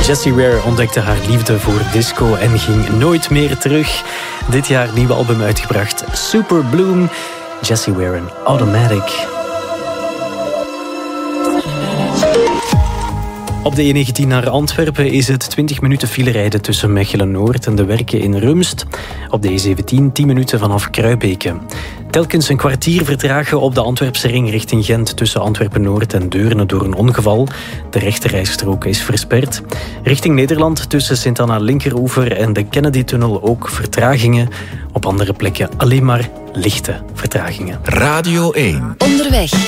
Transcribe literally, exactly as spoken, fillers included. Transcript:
Jessie Ware ontdekte haar liefde voor disco en ging nooit meer terug. Dit jaar nieuwe album uitgebracht, Super Bloom. Jessie Ware en Automatic. Op de E negentien naar Antwerpen is het twintig minuten file rijden tussen Mechelen-Noord en de werken in Rumst. Op de E zeventien tien minuten vanaf Kruibeke. Telkens een kwartier vertragen op de Antwerpse ring richting Gent tussen Antwerpen-Noord en Deurne door een ongeval. De rechterrijstrook is versperd. Richting Nederland tussen Sint-Anna-Linkeroever en de Kennedy-tunnel ook vertragingen. Op andere plekken alleen maar lichte vertragingen. Radio één. Onderweg.